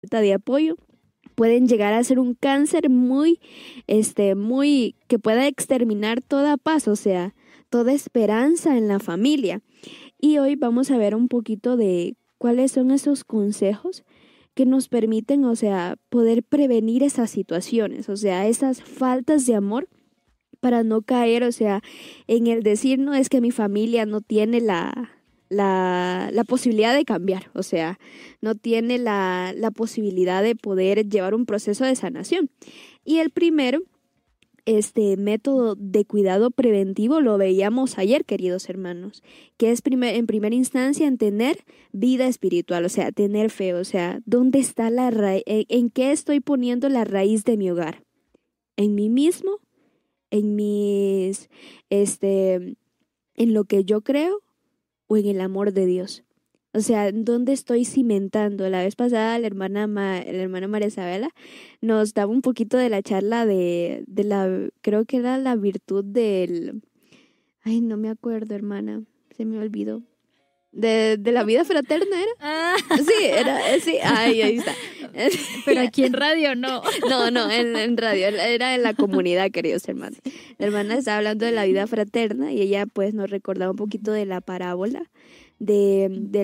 falta de apoyo, pueden llegar a ser un cáncer muy, que pueda exterminar toda paz, o sea, toda esperanza en la familia. Y hoy vamos a ver un poquito de cuáles son esos consejos que nos permiten, o sea, poder prevenir esas situaciones, o sea, esas faltas de amor para no caer, o sea, en el decir, no, es que mi familia no tiene la posibilidad de cambiar, o sea, no tiene la posibilidad de poder llevar un proceso de sanación. Y el primero, este método de cuidado preventivo lo veíamos ayer, queridos hermanos, que es en primera instancia en tener vida espiritual, o sea, tener fe, o sea, ¿dónde está la raíz? ¿En qué estoy poniendo la raíz de mi hogar? ¿En mí mismo? ¿En mis, en lo que yo creo o en el amor de Dios? O sea, ¿dónde estoy cimentando? La vez pasada la hermana María Isabela nos daba un poquito de la charla de la, creo que era la virtud del, ay, no me acuerdo, hermana, se me olvidó. De la vida fraterna era. Ah. Sí, era, sí, ahí está. Pero aquí en radio no. No, en radio, era en la comunidad, queridos hermanos. La hermana estaba hablando de la vida fraterna y ella pues nos recordaba un poquito de la parábola de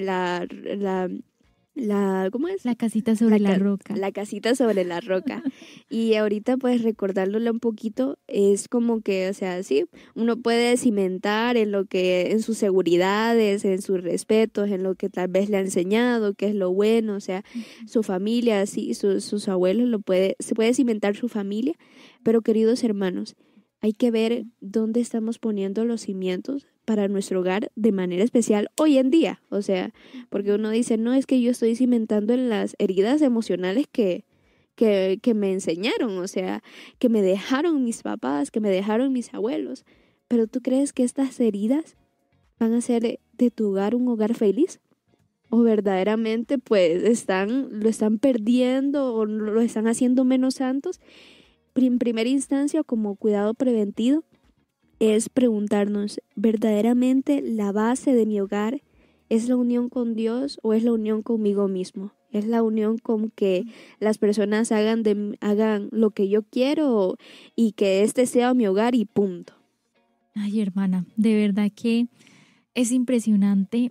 ¿cómo es? La casita sobre la roca. La casita sobre la roca. Y ahorita pues recordándolo un poquito es como que, o sea, sí, uno puede cimentar en lo que, en sus seguridades, en sus respetos, en lo que tal vez le ha enseñado, que es lo bueno, o sea, su familia, sí, sus abuelos se puede cimentar su familia, pero queridos hermanos, hay que ver dónde estamos poniendo los cimientos para nuestro hogar de manera especial hoy en día. O sea, porque uno dice, no, es que yo estoy cimentando en las heridas emocionales que me enseñaron, o sea, que me dejaron mis papás, que me dejaron mis abuelos. Pero ¿tú crees que estas heridas van a hacer de tu hogar un hogar feliz? ¿O verdaderamente pues lo están perdiendo o lo están haciendo menos santos? En primera instancia, como cuidado preventivo, es preguntarnos, ¿verdaderamente la base de mi hogar es la unión con Dios o es la unión conmigo mismo? ¿Es la unión con que las personas hagan lo que yo quiero y que este sea mi hogar y punto? Ay, hermana, de verdad que es impresionante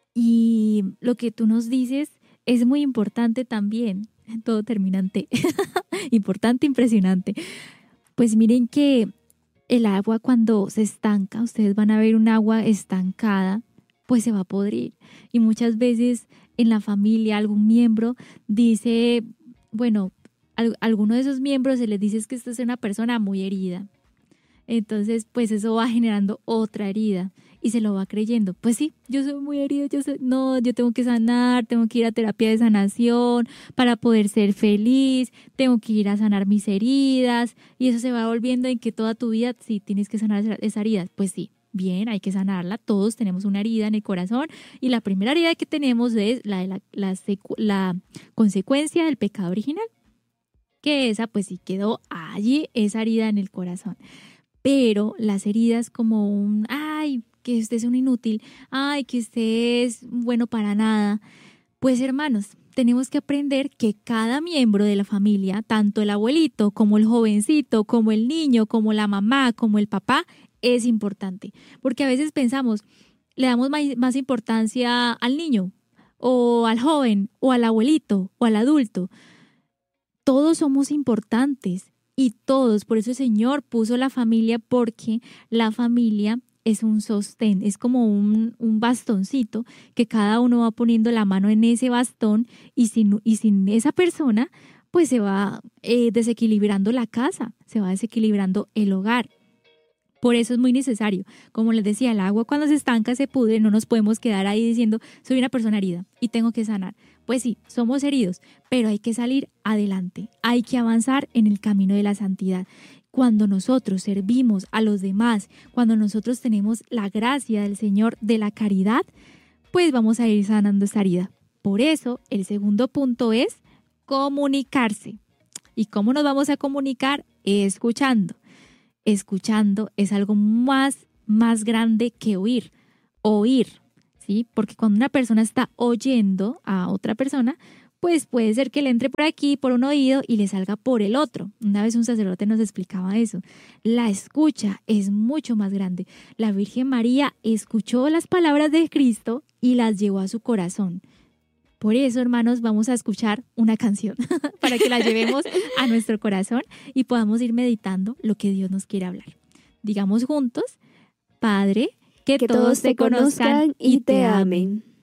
y lo que tú nos dices es muy importante también. Todo terminante. Importante, impresionante. Pues miren que el agua cuando se estanca, ustedes van a ver un agua estancada, pues se va a podrir. Y muchas veces en la familia algún miembro dice, bueno, alguno de esos miembros se les dice es que esta es una persona muy herida. Entonces, pues eso va generando otra herida y se lo va creyendo. Pues sí, yo soy muy herida, yo tengo que sanar, tengo que ir a terapia de sanación para poder ser feliz, tengo que ir a sanar mis heridas y eso se va volviendo en que toda tu vida sí tienes que sanar esa herida. Pues sí, bien, hay que sanarla, todos tenemos una herida en el corazón y la primera herida que tenemos es la consecuencia del pecado original, que esa pues sí quedó allí, esa herida en el corazón. Pero las heridas como ay, que usted es un inútil, ay, que usted es bueno para nada. Pues hermanos, tenemos que aprender que cada miembro de la familia, tanto el abuelito como el jovencito, como el niño, como la mamá, como el papá, es importante. Porque a veces pensamos, le damos más importancia al niño, o al joven, o al abuelito, o al adulto. Todos somos importantes. Y todos, por eso el Señor puso la familia, porque la familia es un sostén, es como un bastoncito que cada uno va poniendo la mano en ese bastón y sin esa persona, pues se va desequilibrando la casa, se va desequilibrando el hogar. Por eso es muy necesario. Como les decía, el agua cuando se estanca se pudre, no nos podemos quedar ahí diciendo, soy una persona herida y tengo que sanar. Pues sí, somos heridos, pero hay que salir adelante, hay que avanzar en el camino de la santidad. Cuando nosotros servimos a los demás, cuando nosotros tenemos la gracia del Señor de la caridad, pues vamos a ir sanando esa herida. Por eso, el segundo punto es comunicarse. ¿Y cómo nos vamos a comunicar? Escuchando. Escuchando es algo más grande que oír, ¿sí? Porque cuando una persona está oyendo a otra persona, pues puede ser que le entre por aquí, por un oído, y le salga por el otro. Una vez un sacerdote nos explicaba eso. La escucha es mucho más grande. La Virgen María escuchó las palabras de Cristo y las llevó a su corazón. Por eso, hermanos, vamos a escuchar una canción para que la llevemos a nuestro corazón y podamos ir meditando lo que Dios nos quiere hablar. Digamos juntos: Padre, que todos te conozcan y te amen.